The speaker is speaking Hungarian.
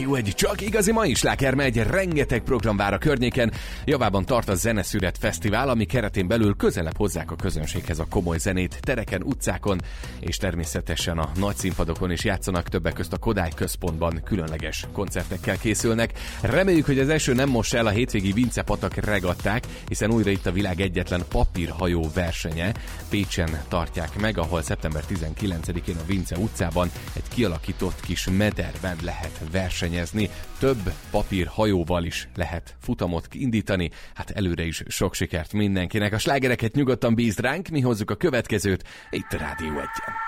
Rádió egy, csak igazi mai sláger megy, rengeteg program vár a környéken. Javában tart a Zeneszület Fesztivál, ami keretén belül közelebb hozzák a közönséghez a komoly zenét, tereken, utcákon, és természetesen a nagy színpadokon is játszanak, többek közt a Kodály Központban különleges koncertekkel készülnek. Reméljük, hogy az eső nem mossa el a hétvégi Vince-patak regatták, hiszen újra itt a világ egyetlen papírhajó versenye. Pécsen tartják meg, ahol szeptember 19-én a Vince utcában egy kialakított kis mederben lehet versenyezni. Több papírhajóval is lehet futamot indítani. Hát előre is sok sikert mindenkinek. A slágereket nyugodtan bízd ránk, mi hozzuk a következőt itt a Rádió 1-en.